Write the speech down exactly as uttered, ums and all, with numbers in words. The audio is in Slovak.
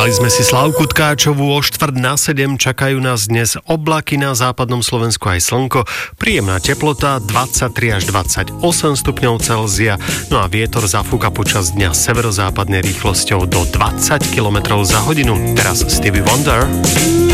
Zahrali sme si Slávku Tkáčovú. O štvrť na sedem čakajú nás dnes oblaky na západnom Slovensku aj slnko. Príjemná teplota dvadsaťtri až dvadsaťosem stupňov Celzia. No a vietor zafúka počas dňa severozápadnej rýchlosťou do dvadsať kilometrov za hodinu. Teraz Stevie Wonder.